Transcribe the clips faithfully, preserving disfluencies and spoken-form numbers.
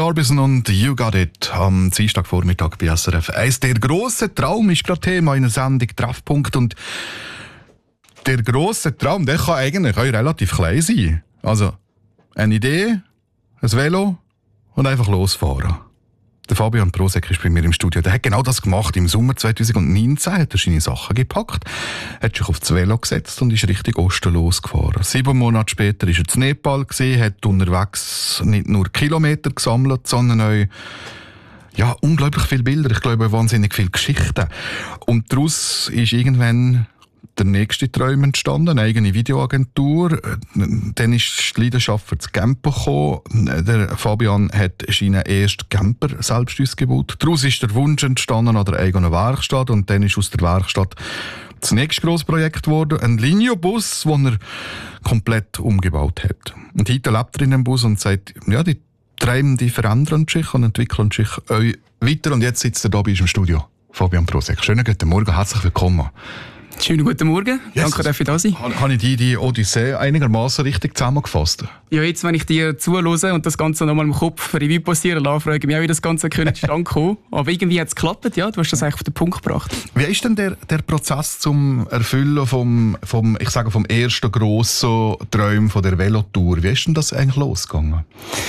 Orbison und You Got It am Dienstagvormittag bei S R F eins. Der grosse Traum ist gerade Thema in der Sendung Treffpunkt. Und der grosse Traum, der kann eigentlich auch relativ klein sein. Also eine Idee, ein Velo und einfach losfahren. Der Fabian Prosek ist bei mir im Studio. Der hat genau das gemacht. Im Sommer zwanzig neunzehn hat er seine Sachen gepackt, hat sich auf das Velo gesetzt und ist Richtung Osten losgefahren. Sieben Monate später war er in Nepal, hat unterwegs nicht nur Kilometer gesammelt, sondern auch ja, unglaublich viele Bilder. Ich glaube, wahnsinnig viele Geschichten. Und daraus ist irgendwann der nächste Traum entstanden, eine eigene Videoagentur. Dann ist die Leidenschaft für das Camper gekommen. Der Fabian hat seinen ersten Camper selbst ausgebaut. Daraus ist der Wunsch entstanden an der eigenen Werkstatt und dann ist aus der Werkstatt das nächste grosse Projekt geworden, ein Linio-Bus, den er komplett umgebaut hat. Und heute lebt er in dem Bus und sagt, ja, die Träume, die verändern sich und entwickeln sich weiter. Und jetzt sitzt er hier bei uns im Studio. Fabian Prosek. Schönen guten Morgen, herzlich willkommen. Schönen guten Morgen. Yes. Danke, dass ich da sein. Habe ich die, die Odyssee einigermaßen richtig zusammengefasst? Ja, jetzt, wenn ich dir zuhöre und das Ganze nochmal im Kopf Revue passieren lasse, frage ich mich auch, wie das Ganze zustande kommen. Aber irgendwie hat es geklappt, ja. Du hast das eigentlich auf den Punkt gebracht. Wie ist denn der, der Prozess zum Erfüllen vom, vom, ich sage, vom ersten grossen Traum von der Velotour? Wie ist denn das eigentlich losgegangen?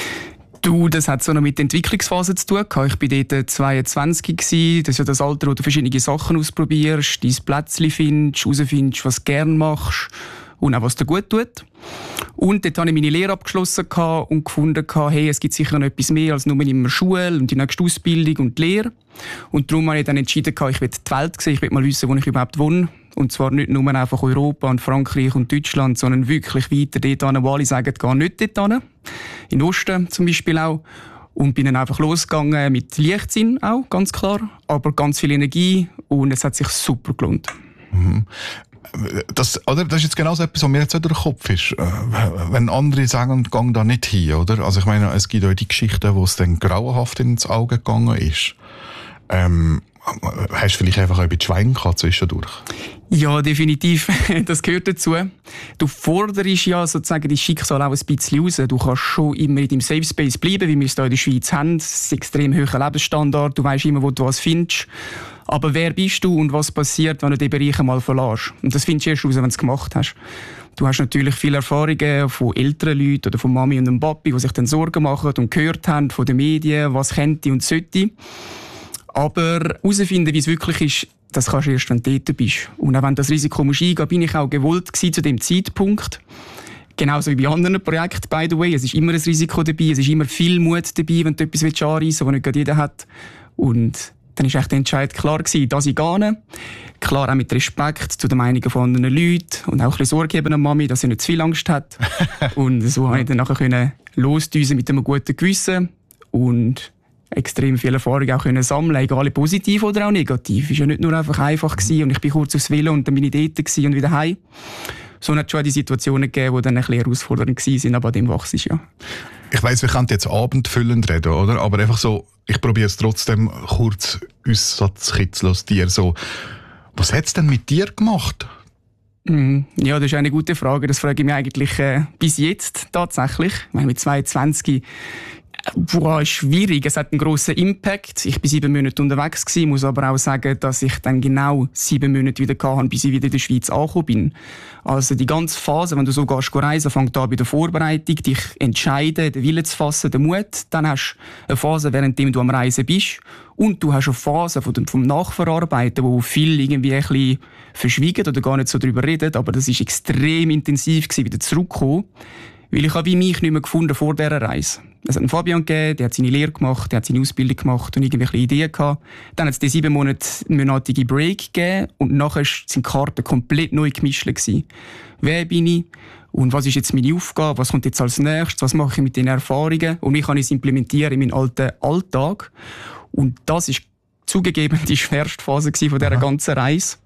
Du, das hat so noch mit der Entwicklungsphase zu tun. Ich war dort zweiundzwanzig. Das ist ja das Alter, wo du verschiedene Sachen ausprobierst, dein Plätzchen findest, herausfindest, was du gerne machst und auch was dir gut tut. Und dort habe ich meine Lehre abgeschlossen und gefunden, hey, es gibt sicher noch etwas mehr als nur immer Schule und die nächste Ausbildung und die Lehre. Und darum habe ich dann entschieden, ich will die Welt sehen, ich will mal wissen, wo ich überhaupt wohne. Und zwar nicht nur einfach Europa und Frankreich und Deutschland, sondern wirklich weiter dort hin, wo alle sagen, geh nicht dort hin. In Osten zum Beispiel auch. Und bin dann einfach losgegangen mit Leichtsinn auch, ganz klar. Aber ganz viel Energie und es hat sich super gelohnt. Mhm. Das, oder? Das ist jetzt genau so etwas, was mir jetzt durch den Kopf ist. Wenn andere sagen, gang da nicht hin, oder? Also ich meine, es gibt auch die Geschichten, wo es dann grauenhaft ins Auge gegangen ist. Ähm, hast du vielleicht einfach ein bisschen Schwein gehabt zwischendurch? Ja, definitiv. Das gehört dazu. Du forderst ja sozusagen dein Schicksal auch ein bisschen raus. Du kannst schon immer in deinem Safe Space bleiben, wie wir es hier in der Schweiz haben. Es ist ein extrem hoher Lebensstandard. Du weißt immer, wo du was findest. Aber wer bist du und was passiert, wenn du diesen Bereich einmal verlässt? Und das findest du erst raus, wenn du es gemacht hast. Du hast natürlich viele Erfahrungen von älteren Leuten oder von Mami und dem Papi, die sich dann Sorgen machen und gehört haben von den Medien, was könnte und sollte. Aber herausfinden, wie es wirklich ist, das kannst du erst, wenn du dort bist. Und auch wenn du das Risiko musst eingehen, bin ich auch gewollt gewesen zu dem Zeitpunkt. Genauso wie bei anderen Projekten, by the way. Es ist immer ein Risiko dabei, es ist immer viel Mut dabei, wenn du etwas anreissen willst, was nicht gerade jeder hat. Und dann war der Entscheid klar gewesen, dass ich gehe. Klar auch mit Respekt zu den Meinungen von anderen Leuten und auch ein bisschen Sorge geben an Mami, dass sie nicht zu viel Angst hat. Und so konnte ich dann nachher losdüsen mit einem guten Gewissen und extrem viele Erfahrungen auch können sammeln, egal ob positiv oder auch negativ. Es war ja nicht nur einfach einfach gewesen und ich bin kurz aufs Velo und dann bin ich dort gewesen und wieder heim. So hat es schon die Situationen gegeben, die dann ein bisschen herausfordernd waren, aber an dem wachsen ja. Ich weiss, wir können jetzt abendfüllend reden, oder? Aber einfach so, ich probiere es trotzdem kurz aussatzkitzeln aus dir. So, was hat es denn mit dir gemacht? Mm, ja, das ist eine gute Frage. Das frage ich mich eigentlich äh, bis jetzt tatsächlich. Ich meine, mit zweiundzwanzig Wow, schwierig. Es hat einen grossen Impact. Ich war sieben Monate unterwegs gewesen, muss aber auch sagen, dass ich dann genau sieben Monate wieder hatte, bis ich wieder in der Schweiz angekommen bin. Also die ganze Phase, wenn du so gehst reisen, fängt an bei der Vorbereitung, dich entscheiden, den Willen zu fassen, den Mut. Dann hast du eine Phase, währenddem du am Reisen bist. Und du hast eine Phase vom Nachverarbeiten, wo viele irgendwie ein bisschen verschwiegen oder gar nicht so darüber reden. Aber das war extrem intensiv gewesen, wieder zurückzukommen. Weil ich habe wie mich nicht mehr gefunden vor dieser Reise. Es hat einen Fabian gegeben, der hat seine Lehre gemacht, der hat seine Ausbildung gemacht und irgendwelche Ideen gehabt. Dann hat es die sieben monatige Break gegeben und nachher sind die Karten komplett neu gemischt gewesen. Wer bin ich? Und was ist jetzt meine Aufgabe? Was kommt jetzt als nächstes? Was mache ich mit den Erfahrungen? Und wie kann ich es implementieren in meinen alten Alltag? Und das ist zugegeben die schwerste Phase von dieser ganzen Reise.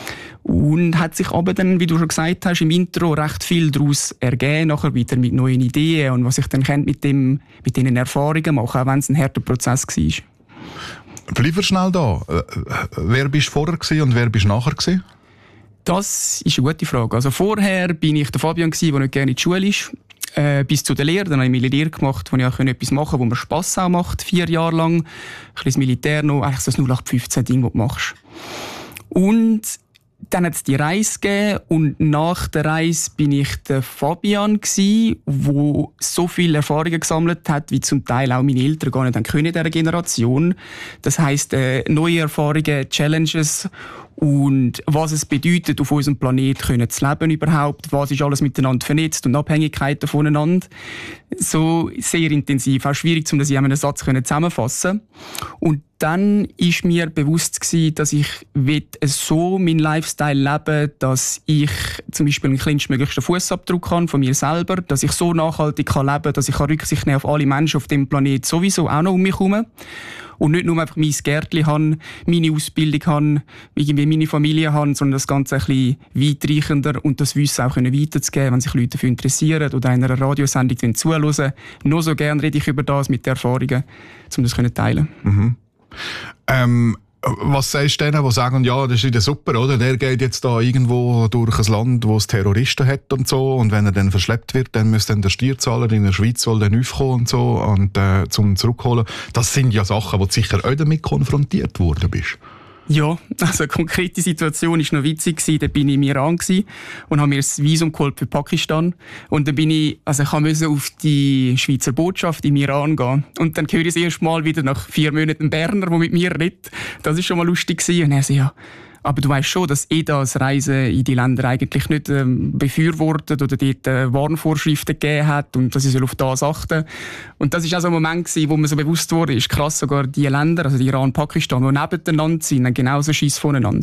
Und hat sich aber dann, wie du schon gesagt hast, im Intro recht viel daraus ergeben, nachher wieder mit neuen Ideen und was ich dann mit, dem, mit diesen Erfahrungen mache, auch wenn es ein harter Prozess war. Bleib wir schnell da. Wer bist du vorher und wer bist du nachher gewesen? Das ist eine gute Frage. Also vorher bin ich der Fabian, der nicht gerne in die Schule ist. Äh, bis zu der Lehre. Dann habe ich meine Lehre gemacht, wo ich auch etwas machen konnte, wo mir Spass auch macht, vier Jahre lang. Ein bisschen das Militär noch, eigentlich so das null acht fünfzehn Ding, das du machst. Und dann hat es die Reise gegeben und nach der Reise bin ich der Fabian gsi, wo so viele Erfahrungen gesammelt hat, wie zum Teil auch meine Eltern gar nicht haben können in dieser Generation. Das heisst, äh, neue Erfahrungen, Challenges und was es bedeutet, auf unserem Planeten können zu leben überhaupt, was ist alles miteinander vernetzt und Abhängigkeiten voneinander. So sehr intensiv, auch schwierig, um das in einem Satz zusammenfassen. Und dann ist mir bewusst gewesen, dass ich so meinen Lifestyle leben will, dass ich zum Beispiel einen kleinstmöglichsten Fußabdruck habe von mir selber, dass ich so nachhaltig kann leben kann, dass ich Rücksicht nehmen auf alle Menschen auf dem Planeten sowieso auch noch um mich herum. Und nicht nur einfach mein Gärtchen habe, meine Ausbildung habe, irgendwie meine Familie habe, sondern das Ganze ein bisschen weitreichender und das Wissen auch weiterzugeben, wenn sich Leute dafür interessieren oder einer Radiosendung zuhören. Nur so gerne rede ich über das mit den Erfahrungen, um das zu teilen. Mhm. Ähm, was sagst du denen, die sagen, ja, das ist wieder super, oder? Der geht jetzt da irgendwo durch ein Land, wo es Terroristen hat und so, und wenn er dann verschleppt wird, dann müsste dann der Steuerzahler in der Schweiz soll dann aufkommen und so, und äh, zum zurückholen. Das sind ja Sachen, wo du sicher auch damit konfrontiert worden bist. Ja, also eine konkrete Situation war noch witzig gewesen. Da bin ich im Iran gewesen und habe mir das Visum geholt für Pakistan. Und dann bin ich, also ich musste auf die Schweizer Botschaft im Iran gehen. Und dann höre ich das erste Mal wieder nach vier Monaten einen Berner, der mit mir redet. Das war schon mal lustig gewesen. Und er so, ja, aber du weißt schon, dass eh das Reisen in die Länder eigentlich nicht ähm, befürwortet oder dort äh, Warnvorschriften gegeben hat und dass ich auf das achten soll. Und das war auch so ein Moment gewesen, wo mir so bewusst wurde, ist krass, sogar die Länder, also die Iran und Pakistan, die nebeneinander sind, haben genauso Schiss voneinander.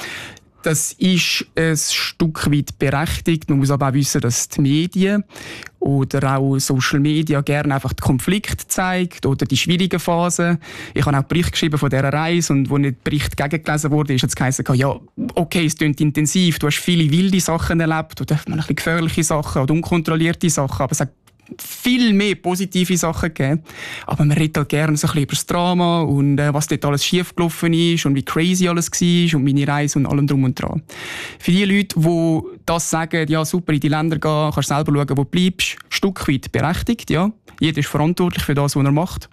Das ist ein Stück weit berechtigt. Man muss aber auch wissen, dass die Medien oder auch Social Media gerne einfach den Konflikt zeigt oder die schwierigen Phasen. Ich habe auch Bericht geschrieben von dieser Reise und wo nicht Bericht gegengelesen wurde, ist es geheißen, ja, okay, es klingt intensiv, du hast viele wilde Sachen erlebt oder ein bisschen gefährliche Sachen oder unkontrollierte Sachen, aber es hat viel mehr positive Sachen gegeben. Aber man redet halt gerne so ein bisschen über das Drama und äh, was dort alles schiefgelaufen ist und wie crazy alles war und meine Reise und allem drum und dran. Für die Leute, die das sagen, ja super, in die Länder gehen, kannst du selber schauen, wo du bleibst, ein Stück weit berechtigt, ja. Jeder ist verantwortlich für das, was er macht.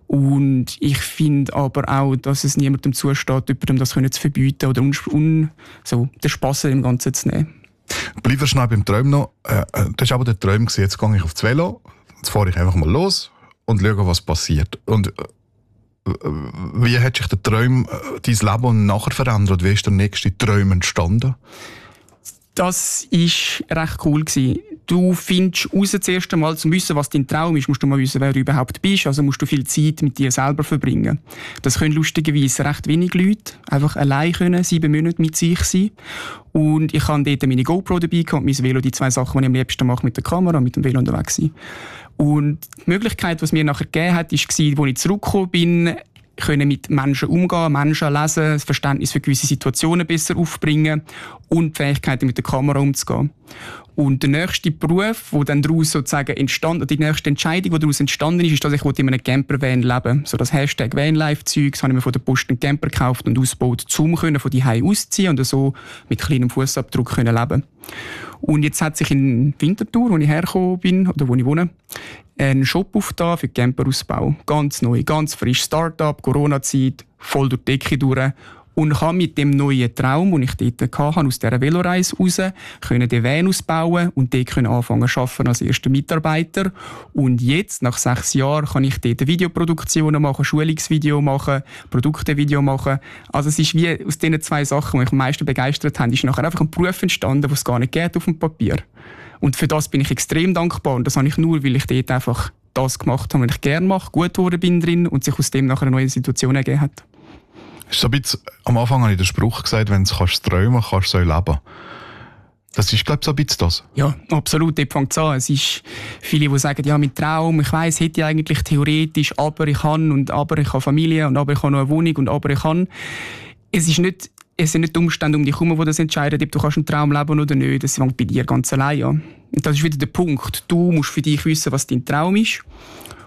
Und ich finde aber auch, dass es niemandem zusteht, jemandem das zu verbieten oder un, un, so, den Spass im Ganzen zu nehmen. Bleiben wir schnell beim Traum noch. Äh, das war aber der Traum. Jetzt gehe ich aufs Velo, jetzt fahre ich einfach mal los und schaue, was passiert. Und äh, wie hat sich der Traum, äh, dein Leben nachher verändert? Wie ist der nächste Traum entstanden? Das war recht cool. Du findest raus, das erste Mal, um zu wissen, was dein Traum ist, musst du mal wissen, wer du überhaupt bist. Also musst du viel Zeit mit dir selber verbringen. Das können lustigerweise recht wenig Leute einfach allein können, sieben Monate mit sich sein. Und ich habe dort meine GoPro dabei gehabt, mein Velo, die zwei Sachen, die ich am liebsten mache, mit der Kamera und mit dem Velo unterwegs sein. Und die Möglichkeit, die es mir nachher gegeben hat, war, als ich zurückgekommen bin, können mit Menschen umgehen, Menschen lesen, das Verständnis für gewisse Situationen besser aufbringen und die Fähigkeit, mit der Kamera umzugehen. Und der nächste Beruf, der dann daraus sozusagen entstanden, die nächste Entscheidung, die daraus entstanden ist, ist, dass ich in einem Campervan leben. So das Hashtag Vanlife-Zeug, das habe ich mir von der Post einen Camper gekauft und ausgebaut, um von die Hause auszuziehen und so mit kleinem Fußabdruck können leben. Und jetzt hat sich in Winterthur, wo ich hergekommen bin, oder wo ich wohne, ein Shop aufgetan für Camperausbau. Ganz neu, ganz frisch. Start-up, Corona-Zeit, voll durch die Decke durch. Und kann mit dem neuen Traum, den ich dort hatte, aus dieser Veloreise raus, können den Van ausbauen und dort können anfangen zu arbeiten als erster Mitarbeiter. Und jetzt, nach sechs Jahren, kann ich dort Videoproduktionen machen, Schulungsvideo machen, Produktevideo machen. Also es ist wie aus diesen zwei Sachen, die mich am meisten begeistert haben, ist nachher einfach ein Beruf entstanden, den es gar nicht geht auf dem Papier. Und für das bin ich extrem dankbar. Und das habe ich nur, weil ich dort einfach das gemacht habe, was ich gerne mache, gut geworden bin drin und sich aus dem nachher eine neue Situation ergeben hat. So ein bisschen, am Anfang habe ich den Spruch gesagt, wenn du kannst träumen kannst, du leben. Das ist, glaube ich, so ein bisschen das. Ja, absolut, dort fängt es an. Es ist viele, die sagen, ja, mit Traum, ich weiss, hätte ich eigentlich theoretisch, aber ich kann und aber ich habe Familie und aber ich habe noch eine Wohnung und aber ich kann. Es ist nicht, es sind nicht die Umstände um dich herum, die das entscheiden, ob du kannst einen Traum leben oder nicht. Das fängt bei dir ganz allein an. Und das ist wieder der Punkt. Du musst für dich wissen, was dein Traum ist.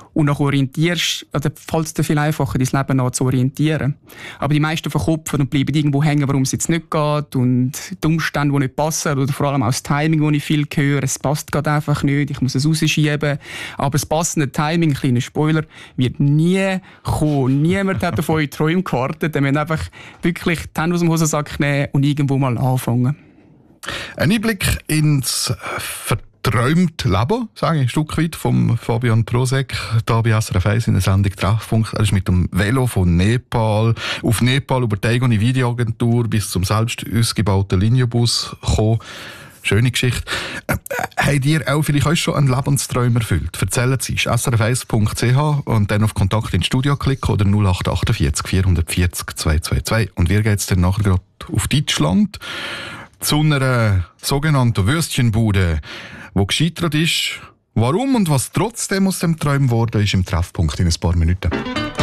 und nach orientierst, oder fällt es dir viel einfacher, dein Leben nach zu orientieren. Aber die meisten verkopfen und bleiben irgendwo hängen, warum es jetzt nicht geht und die Umstände, die nicht passen, oder vor allem auch das Timing, das ich viel höre, es passt gerade einfach nicht, ich muss es rausschieben. Aber das passende Timing, kleiner Spoiler, wird nie kommen. Niemand hat auf eure Träume gewartet. Wir müssen einfach wirklich die Hände aus dem Hosensack nehmen und irgendwo mal anfangen. Ein Einblick ins verträumte Leben, sage ich, ein Stück weit, vom Fabian Prosek, hier bei S R F eins in der Sendung Treffpunkt. Er ist mit dem Velo von Nepal, auf Nepal über die eigene Videoagentur bis zum selbst ausgebauten Linienbus gekommen. Schöne Geschichte. Äh, habt ihr auch vielleicht euch schon einen Lebenstraum erfüllt? Erzählen Sie es. S R F eins punkt c h und dann auf Kontakt ins Studio klicken oder null acht achtundvierzig vierhundertvierzig zweihundertzweiundzwanzig. Und wir gehen jetzt dann nachher gerade auf Deutschland zu einer sogenannten Würstchenbude, die gescheitert ist. Warum und was trotzdem aus dem Traum geworden ist, im Treffpunkt in ein paar Minuten.